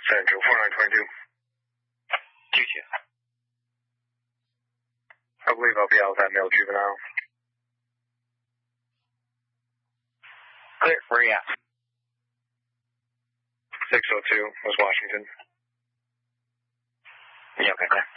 Central 4922. Juju. I believe I'll be out with that male juvenile. Clear. Where are you at? 602 was Washington. Yeah, okay, clear.